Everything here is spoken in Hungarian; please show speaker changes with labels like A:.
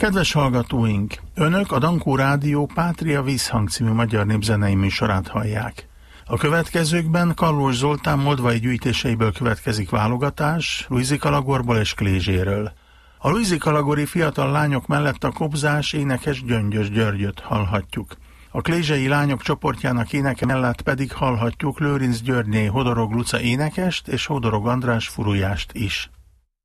A: Kedves hallgatóink! Önök a Dankó Rádió Pátria Vízhang című magyar népzenei műsorát hallják. A következőkben Kallós Zoltán moldvai gyűjtéseiből következik válogatás, Luizi Kalagorból és Klézséről. A Luizi Kalagori fiatal lányok mellett a kobzás énekes Gyöngyös Györgyöt hallhatjuk. A klézsei lányok csoportjának éneke mellett pedig hallhatjuk Lőrinc Györgyné Hodorog Luca énekest és Hodorog András furujást is.